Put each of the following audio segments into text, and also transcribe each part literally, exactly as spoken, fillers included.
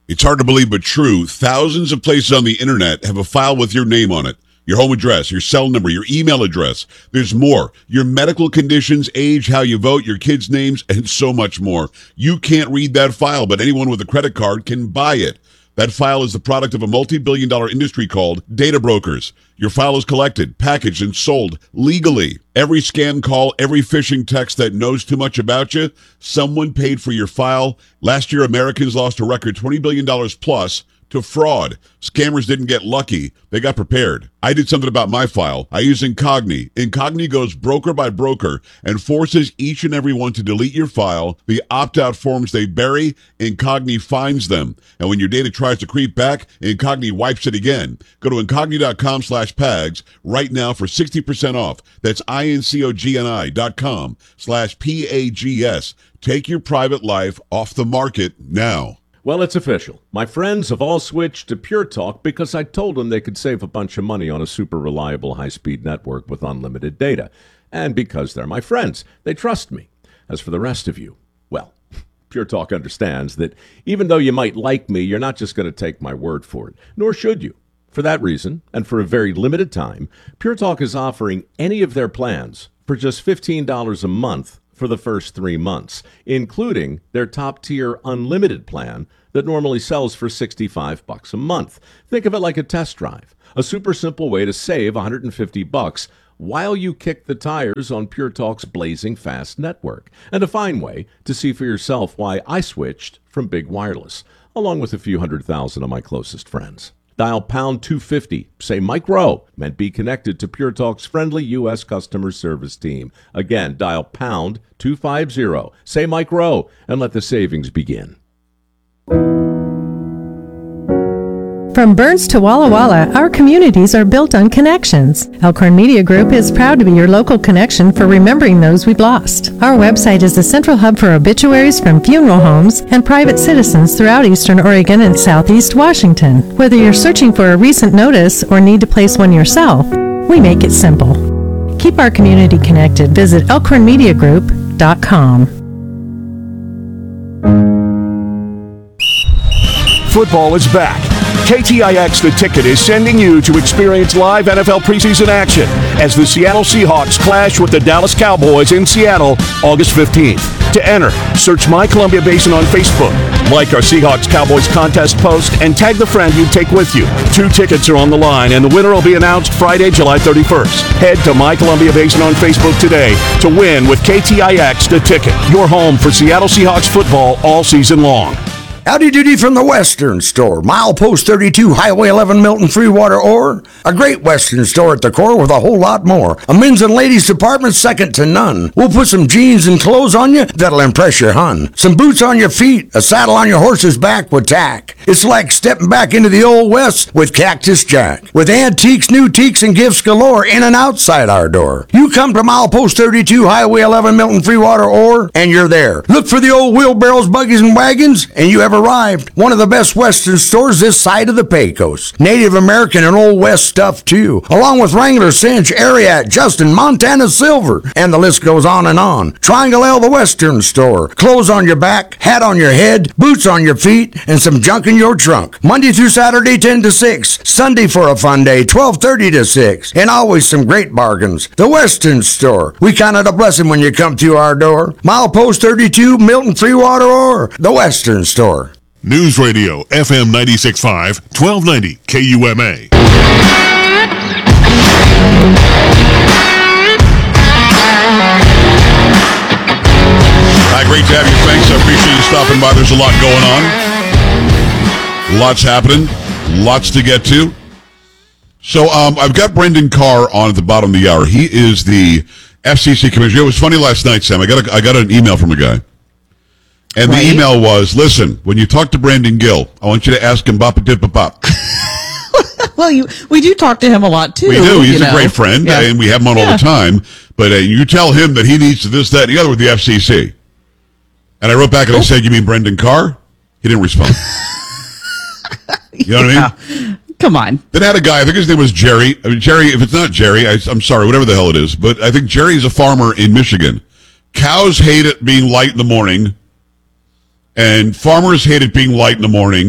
It's hard to believe, but true. Thousands of places on the internet have a file with your name on it. Your home address, your cell number, your email address. There's more. Your medical conditions, age, how you vote, your kids' names, and so much more. You can't read that file, but anyone with a credit card can buy it. That file is the product of a multi-billion dollar industry called data brokers. Your file is collected, packaged, and sold legally. Every scam call, every phishing text that knows too much about you, someone paid for your file. Last year, Americans lost a record twenty billion dollars plus to fraud. Scammers didn't get lucky. They got prepared. I did something about my file. I use Incogni. Incogni goes broker by broker and forces each and every one to delete your file. The opt-out forms they bury, Incogni finds them. And when your data tries to creep back, Incogni wipes it again. Go to Incogni.com slash PAGS right now for sixty percent off. That's I-N-C-O-G-N-I dot com slash P-A-G-S. Take your private life off the market now. Well, it's official. My friends have all switched to Pure Talk because I told them they could save a bunch of money on a super reliable high-speed network with unlimited data. And because they're my friends, they trust me. As for the rest of you, well, Pure Talk understands that even though you might like me, you're not just going to take my word for it, nor should you. For that reason, and for a very limited time, Pure Talk is offering any of their plans for just fifteen dollars a month for the first three months, including their top-tier unlimited plan that normally sells for sixty-five bucks a month. Think of it like a test drive, a super simple way to save one hundred fifty bucks while you kick the tires on Pure Talk's blazing fast network, and a fine way to see for yourself why I switched from Big Wireless, along with a few hundred thousand of my closest friends. Dial pound two fifty, say Mike Rowe, and be connected to Pure Talk's friendly U S customer service team. Again, dial pound two fifty, say Mike Rowe, and let the savings begin. From Burns to Walla Walla, our communities are built on connections. Elkhorn Media Group is proud to be your local connection for remembering those we've lost. Our website is the central hub for obituaries from funeral homes and private citizens throughout eastern Oregon and southeast Washington. Whether you're searching for a recent notice or need to place one yourself, we make it simple. Keep our community connected. Visit elkhorn media group dot com. Football is back. K T I X The Ticket is sending you to experience live N F L preseason action as the Seattle Seahawks clash with the Dallas Cowboys in Seattle August fifteenth. To enter, search My Columbia Basin on Facebook, like our Seahawks Cowboys contest post, and tag the friend you take with you. Two tickets are on the line, and the winner will be announced Friday, July thirty-first. Head to My Columbia Basin on Facebook today to win with K T I X The Ticket, your home for Seattle Seahawks football all season long. Howdy doody from the Western Store. Milepost thirty-two, Highway eleven, Milton, Freewater, Ore. A great Western store at the core with a whole lot more. A men's and ladies department second to none. We'll put some jeans and clothes on you that'll impress your hun. Some boots on your feet, a saddle on your horse's back with tack. It's like stepping back into the old West with Cactus Jack. With antiques, new teaks, and gifts galore in and outside our door. You come to Milepost thirty-two, Highway eleven, Milton, Freewater, Ore, and you're there. Look for the old wheelbarrows, buggies, and wagons, and you have arrived. One of the best Western stores this side of the Pecos. Native American and Old West stuff too, along with Wrangler, Cinch, Ariat, Justin, Montana Silver, and the list goes on and on. Triangle L, the Western Store. Clothes on your back, hat on your head, boots on your feet, and some junk in your trunk. Monday through Saturday, ten to six. Sunday for a fun day, twelve thirty to six. And always some great bargains. The Western Store. We count it a blessing when you come through our door. Milepost thirty-two, Milton, Freewater, or the Western Store. News Radio, F M ninety-six point five, twelve ninety K U M A. Hi, great to have you. Thanks. I appreciate you stopping by. There's a lot going on. Lots happening. Lots to get to. So um, I've got Brendan Carr on at the bottom of the hour. He is the F C C commissioner. It was funny last night, Sam. I got a, I got an email from a guy. And right. The email was, listen, when you talk to Brandon Gill, I want you to ask him bop a dip a pop. Well, you, we do talk to him a lot, too. We do. He's you a know. great friend, yeah. and we have him on yeah. all the time. But uh, you tell him that he needs to this, that, and the other with the F C C. And I wrote back and oh. I said, you mean Brendan Carr? He didn't respond. You know yeah. what I mean? Come on. Then had a guy, I think his name was Jerry. I mean, Jerry, if it's not Jerry, I, I'm sorry, whatever the hell it is. But I think Jerry's a farmer in Michigan. Cows hate it being light in the morning. And farmers hate it being light in the morning.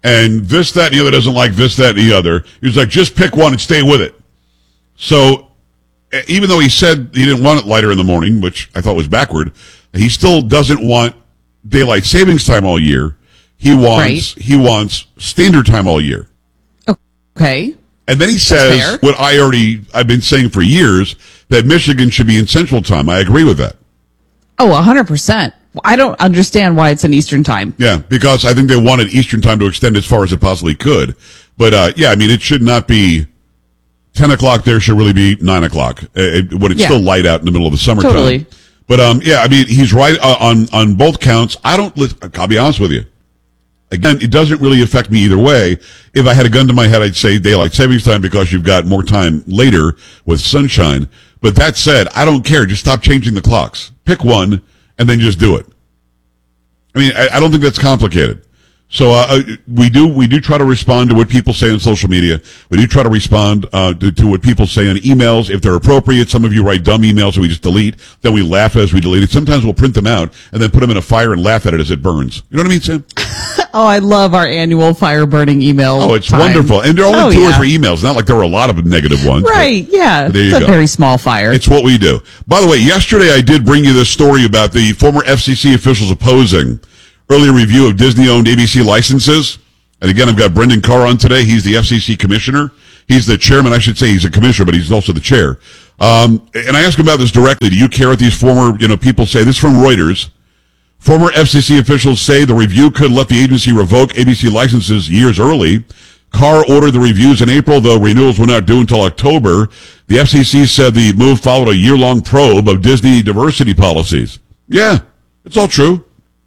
and this, that, and the other doesn't like this, that, and the other. He was like, just pick one and stay with it. So even though he said he didn't want it lighter in the morning, which I thought was backward, he still doesn't want daylight savings time all year. He wants right. he wants standard time all year. Okay. And then he says what I already I've been saying for years, that Michigan should be in Central Time. I agree with that. Oh, one hundred percent. I don't understand why it's in Eastern Time. Yeah, because I think they wanted Eastern Time to extend as far as it possibly could. But uh, yeah, I mean, it should not be ten o'clock there, should really be nine o'clock uh, when it's yeah. still light out in the middle of the summertime. Totally. But um, yeah, I mean, he's right uh, on, on both counts. I don't, I'll be honest with you. Again, it doesn't really affect me either way. If I had a gun to my head, I'd say daylight savings time because you've got more time later with sunshine. But that said, I don't care. Just stop changing the clocks. Pick one and then just do it. I mean, I, I don't think that's complicated. So uh, we do we do try to respond to what people say on social media. We do try to respond uh, to, to what people say on emails if they're appropriate. Some of you write dumb emails that we just delete. Then we laugh as we delete it. Sometimes we'll print them out and then put them in a fire and laugh at it as it burns. You know what I mean, Sam? Oh, I love our annual fire burning email. Oh, it's time. wonderful. And there are only oh, two yeah. or three emails. Not like there were a lot of negative ones. Right, but, yeah. But there you it's go. a very small fire. It's what we do. By the way, yesterday I did bring you this story about the former F C C officials opposing early review of Disney-owned A B C licenses. And again, I've got Brendan Carr on today. He's the F C C commissioner. He's the chairman. I should say he's a commissioner, but he's also the chair. Um, and I asked him about this directly. Do you care what these former, you know, people say? This is from Reuters. Former F C C officials say the review could let the agency revoke A B C licenses years early. Carr ordered the reviews in April, though renewals were not due until October. The F C C said the move followed a year-long probe of Disney diversity policies. Yeah, it's all true.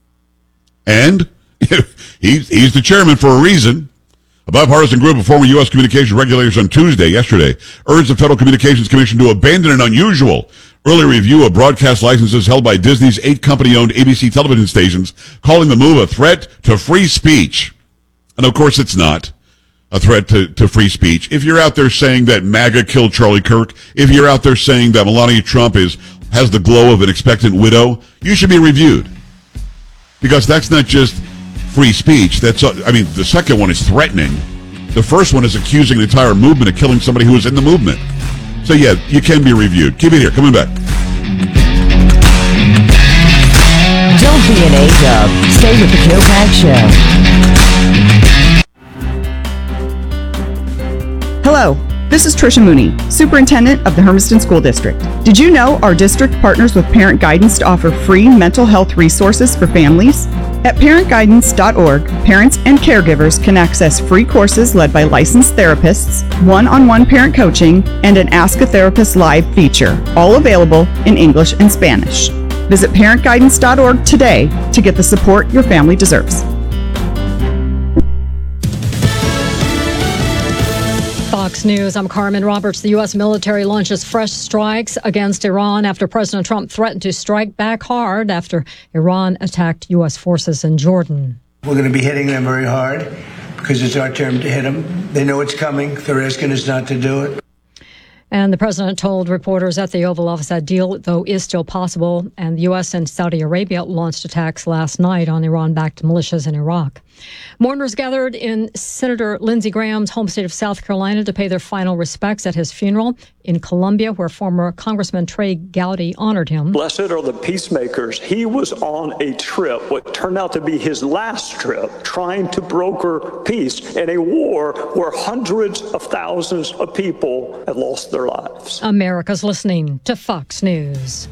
And he's, he's the chairman for a reason. A bipartisan group of former U S communications regulators on Tuesday, yesterday, urged the Federal Communications Commission to abandon an unusual early review of broadcast licenses held by Disney's eight company-owned A B C television stations, calling the move a threat to free speech. And of course it's not a threat to, to free speech. If you're out there saying that MAGA killed Charlie Kirk, if you're out there saying that Melania Trump is has the glow of an expectant widow, you should be reviewed. Because that's not just free speech. That's, I mean, the second one is threatening. The first one is accusing an entire movement of killing somebody who was in the movement. So, yeah, you can be reviewed. Keep it here. Coming back. Don't be an A-dub. Stay with the Joe Pags Show. Hello. This is Tricia Mooney, Superintendent of the Hermiston School District. Did you know our district partners with Parent Guidance to offer free mental health resources for families? At parent guidance dot org, parents and caregivers can access free courses led by licensed therapists, one-on-one parent coaching, and an Ask a Therapist Live feature, all available in English and Spanish. Visit parent guidance dot org today to get the support your family deserves. Fox News, I'm Carmen Roberts. The U S military launches fresh strikes against Iran after President Trump threatened to strike back hard after Iran attacked U S forces in Jordan. We're going to be hitting them very hard because it's our turn to hit them. They know it's coming. They're asking us not to do it. And the president told reporters at the Oval Office that deal, though, is still possible. And the U S and Saudi Arabia launched attacks last night on Iran-backed militias in Iraq. Mourners gathered in Senator Lindsey Graham's home state of South Carolina to pay their final respects at his funeral in Columbia, where former Congressman Trey Gowdy honored him. Blessed are the peacemakers. He was on a trip, what turned out to be his last trip, trying to broker peace in a war where hundreds of thousands of people had lost their lives. America's listening to Fox News.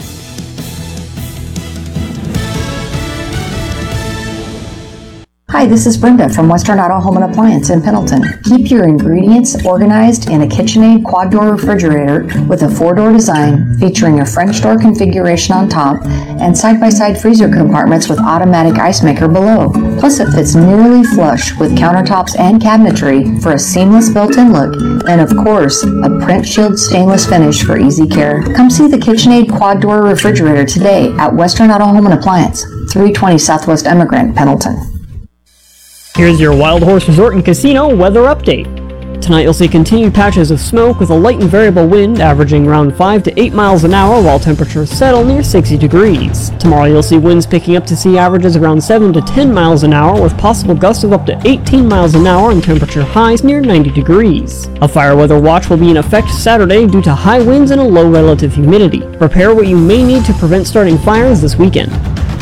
Hi, this is Brenda from Western Auto Home and Appliance in Pendleton. Keep your ingredients organized in a KitchenAid quad-door refrigerator with a four-door design featuring a French door configuration on top and side-by-side freezer compartments with automatic ice maker below. Plus, it fits nearly flush with countertops and cabinetry for a seamless built-in look and, of course, a print shield stainless finish for easy care. Come see the KitchenAid quad-door refrigerator today at Western Auto Home and Appliance, three twenty Southwest Emigrant, Pendleton. Here's your Wild Horse Resort and Casino weather update. Tonight you'll see continued patches of smoke with a light and variable wind averaging around five to eight miles an hour while temperatures settle near sixty degrees. Tomorrow you'll see winds picking up to sea averages around seven to ten miles an hour with possible gusts of up to eighteen miles an hour and temperature highs near ninety degrees. A fire weather watch will be in effect Saturday due to high winds and a low relative humidity. Prepare what you may need to prevent starting fires this weekend.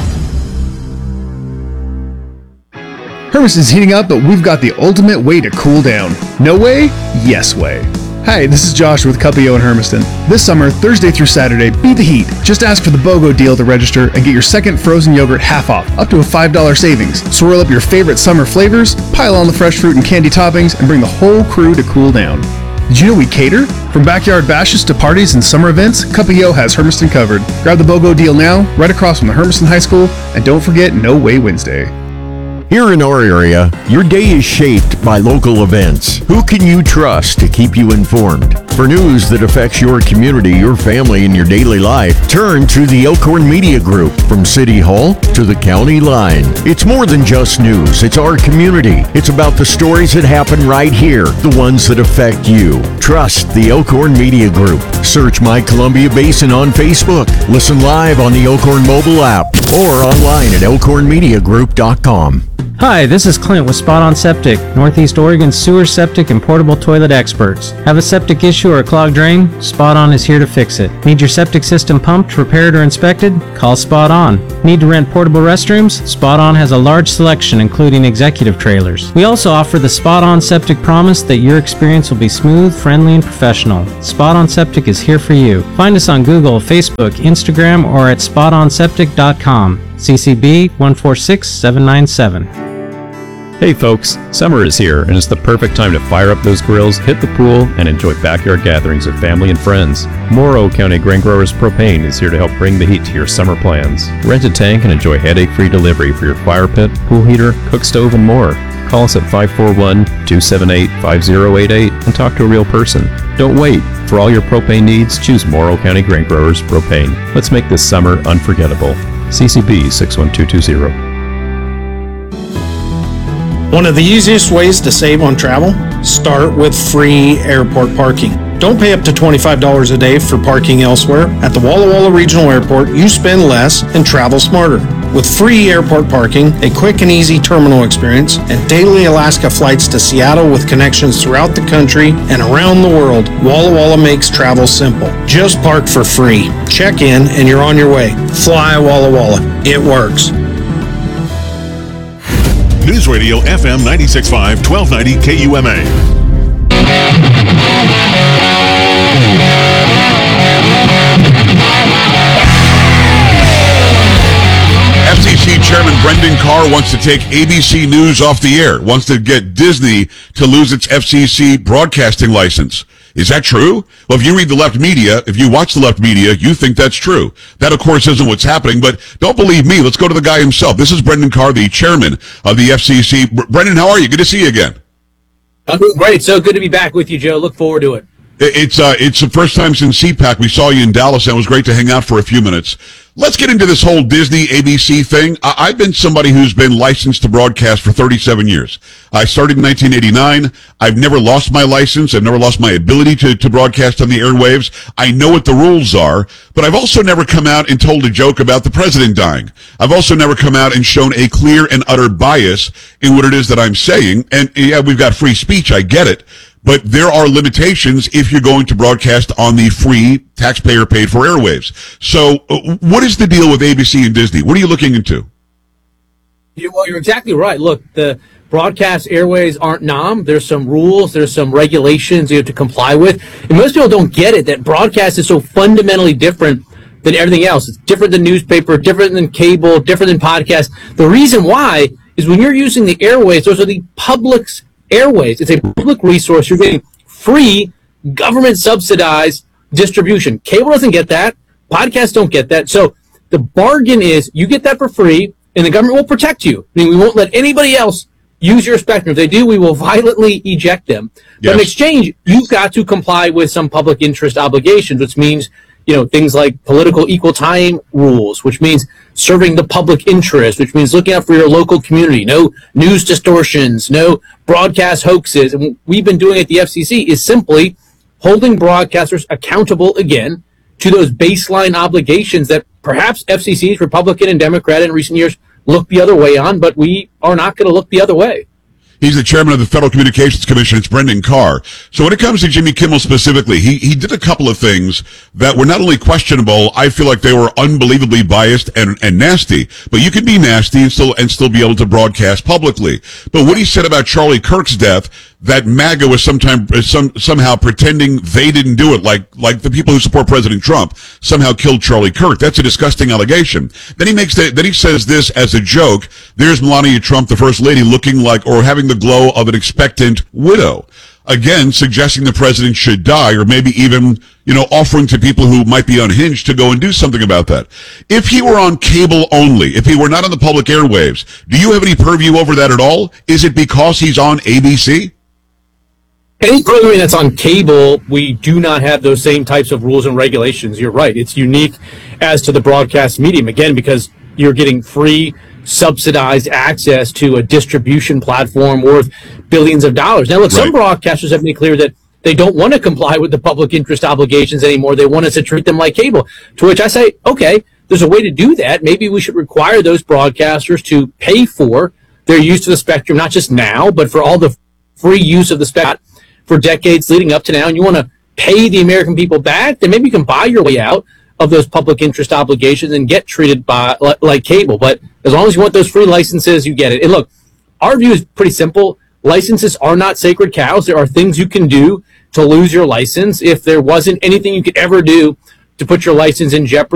Hermiston's heating up, but we've got the ultimate way to cool down. No way? Yes way. Hi, this is Josh with Cuppio in Hermiston. This summer, Thursday through Saturday, beat the heat. Just ask for the BOGO deal to register and get your second frozen yogurt half off, up to a five dollars savings. Swirl up your favorite summer flavors, pile on the fresh fruit and candy toppings, and bring the whole crew to cool down. Did you know we cater? From backyard bashes to parties and summer events, Cuppio has Hermiston covered. Grab the BOGO deal now, right across from the Hermiston High School, and don't forget No Way Wednesday. Here in our area, your day is shaped by local events. Who can you trust to keep you informed? For news that affects your community, your family, and your daily life, turn to the Elkhorn Media Group. From City Hall to the county line. It's more than just news. It's our community. It's about the stories that happen right here, the ones that affect you. Trust the Elkhorn Media Group. Search My Columbia Basin on Facebook. Listen live on the Elkhorn mobile app or online at elkhorn media group dot com. Hi, this is Clint with Spot On Septic, Northeast Oregon's sewer, septic, and portable toilet experts. Have a septic issue or a clogged drain? Spot On is here to fix it. Need your septic system pumped, repaired, or inspected? Call Spot On. Need to rent portable restrooms? Spot On has a large selection, including executive trailers. We also offer the Spot On Septic promise that your experience will be smooth, friendly, and professional. Spot On Septic is here for you. Find us on Google, Facebook, Instagram, or at spot on septic dot com. C C B one four six seven nine seven. Hey folks, summer is here and it's the perfect time to fire up those grills, hit the pool, and enjoy backyard gatherings with family and friends. Morrow County Grain Growers Propane is here to help bring the heat to your summer plans. Rent a tank and enjoy headache-free delivery for your fire pit, pool heater, cook stove, and more. Call us at five four one, two seven eight, five zero eight eight and talk to a real person. Don't wait. For all your propane needs, choose Morrow County Grain Growers Propane. Let's make this summer unforgettable. C C B six one two two zero. One of the easiest ways to save on travel? Start with free airport parking. Don't pay up to twenty-five dollars a day for parking elsewhere. At the Walla Walla Regional Airport, you spend less and travel smarter. With free airport parking, a quick and easy terminal experience, and daily Alaska flights to Seattle with connections throughout the country and around the world, Walla Walla makes travel simple. Just park for free. Check in and you're on your way. Fly Walla Walla. It works. News Radio F M ninety-six point five, twelve ninety K U M A. F C C Chairman Brendan Carr wants to take A B C News off the air, wants to get Disney to lose its F C C broadcasting license. Is that true? Well, if you read the left media, if you watch the left media, you think that's true. That, of course, isn't what's happening, but don't believe me. Let's go to the guy himself. This is Brendan Carr, the chairman of the F C C. Brendan, how are you? Good to see you again. I'm doing great. So good to be back with you, Joe. Look forward to it. It's uh, it's the first time since C PAC we saw you in Dallas, and it was great to hang out for a few minutes. Let's get into this whole Disney A B C thing. I- I've been somebody who's been licensed to broadcast for thirty-seven years. I started in nineteen eighty-nine. I've never lost my license. I've never lost my ability to, to broadcast on the airwaves. I know what the rules are, but I've also never come out and told a joke about the president dying. I've also never come out and shown a clear and utter bias in what it is that I'm saying. And yeah, we've got free speech. I get it. But there are limitations if you're going to broadcast on the free, taxpayer-paid for airwaves. So uh, what is the deal with A B C and Disney? What are you looking into? You, well, you're exactly right. Look, the broadcast airways aren't N O M. There's some rules. There's some regulations you have to comply with. And most people don't get it, that broadcast is so fundamentally different than everything else. It's different than newspaper, different than cable, different than podcast. The reason why is when you're using the airways, those are the public's airways. It's a public resource. You're getting free, government-subsidized distribution. Cable doesn't get that. Podcasts don't get that. So the bargain is you get that for free, and the government will protect you. I mean, we won't let anybody else use your spectrum. If they do, we will violently eject them. Yes. But in exchange, you've got to comply with some public interest obligations, which means you know, things like political equal time rules, which means serving the public interest, which means looking out for your local community, no news distortions, no broadcast hoaxes. And what we've been doing at the F C C is simply holding broadcasters accountable again to those baseline obligations that perhaps F C Cs, Republican and Democrat in recent years, look the other way on, but we are not going to look the other way. He's the chairman of the Federal Communications Commission. It's Brendan Carr. So when it comes to Jimmy Kimmel specifically, he, he did a couple of things that were not only questionable, I feel like they were unbelievably biased and, and nasty. But you can be nasty and still, and still be able to broadcast publicly. But what he said about Charlie Kirk's death, that MAGA was sometime, some, somehow pretending they didn't do it, like, like the people who support President Trump somehow killed Charlie Kirk. That's a disgusting allegation. Then he makes the, then he says this as a joke. There's Melania Trump, the first lady, looking like, or having the glow of an expectant widow. Again, suggesting the president should die, or maybe even, you know, offering to people who might be unhinged to go and do something about that. If he were on cable only, if he were not on the public airwaves, do you have any purview over that at all? Is it because he's on A B C? Any programming that's on cable, we do not have those same types of rules and regulations. You're right. It's unique as to the broadcast medium, again, because you're getting free, subsidized access to a distribution platform worth billions of dollars. Now, look, some broadcasters have made clear that they don't want to comply with the public interest obligations anymore. They want us to treat them like cable, to which I say, okay, there's a way to do that. Maybe we should require those broadcasters to pay for their use of the spectrum, not just now, but for all the free use of the spectrum for decades leading up to now, and you want to pay the American people back, then maybe you can buy your way out of those public interest obligations and get treated by like, like cable. But as long as you want those free licenses, you get it. And look, our view is pretty simple. Licenses are not sacred cows. There are things you can do to lose your license. If there wasn't anything you could ever do to put your license in jeopardy,